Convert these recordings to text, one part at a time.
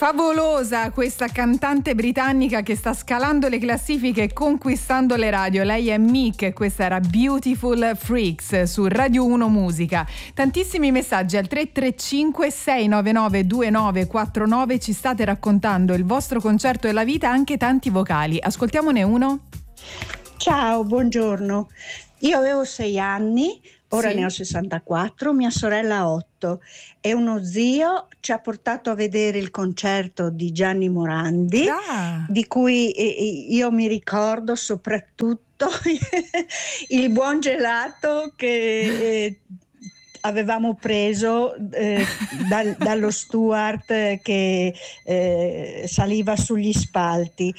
Favolosa questa cantante britannica che sta scalando le classifiche e conquistando le radio. Lei è Meek e questa era Beautiful Freaks su Radio 1 Musica. Tantissimi messaggi al 335 699 2949. Ci state raccontando il vostro concerto e la vita, anche tanti vocali. Ascoltiamone uno. Ciao, buongiorno. Io avevo 6 anni, ora Sì. ne ho 64, mia sorella 8 e uno zio ci ha portato a vedere il concerto di Gianni Morandi, di cui io mi ricordo soprattutto il buon gelato che avevamo preso dallo Stuart che saliva sugli spalti.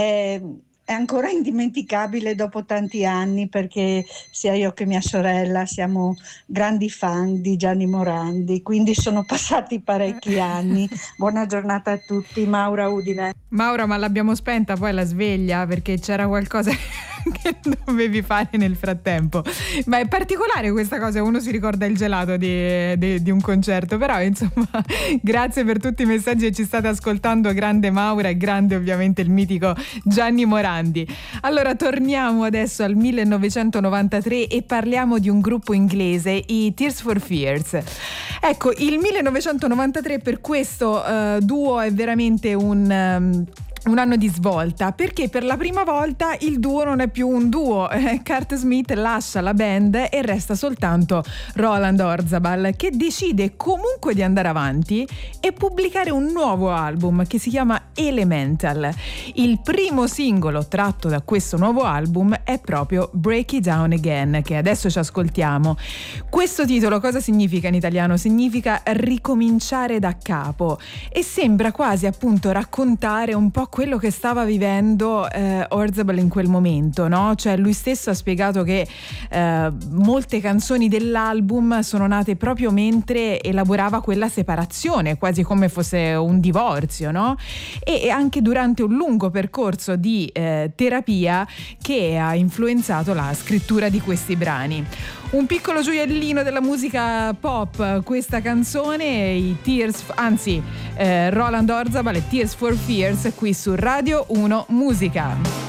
È ancora indimenticabile dopo tanti anni, perché sia io che mia sorella siamo grandi fan di Gianni Morandi, quindi sono passati parecchi anni. Buona giornata a tutti, Maura Udine. Maura, ma l'abbiamo spenta poi la sveglia perché c'era qualcosa che dovevi fare nel frattempo. Ma è particolare questa cosa, uno si ricorda il gelato di un concerto, però insomma grazie per tutti i messaggi che ci state ascoltando, grande Maura e grande ovviamente il mitico Gianni Morandi. Allora torniamo adesso al 1993 e parliamo di un gruppo inglese, i Tears for Fears. Ecco, il 1993 per questo duo è veramente un anno di svolta, perché per la prima volta il duo non è più un duo. Kurt Smith lascia la band e resta soltanto Roland Orzabal, che decide comunque di andare avanti e pubblicare un nuovo album che si chiama Elemental. Il primo singolo tratto da questo nuovo album è proprio Break It Down Again, che adesso ci ascoltiamo. Questo titolo cosa significa in italiano? Significa ricominciare da capo e sembra quasi appunto raccontare un po' quello che stava vivendo Orzabal in quel momento, no? Cioè lui stesso ha spiegato che molte canzoni dell'album sono nate proprio mentre elaborava quella separazione, quasi come fosse un divorzio, no? E anche durante un lungo percorso di terapia che ha influenzato la scrittura di questi brani. Un piccolo gioiellino della musica pop, questa canzone, Roland Orzabal e Tears for Fears qui su Radio 1 Musica.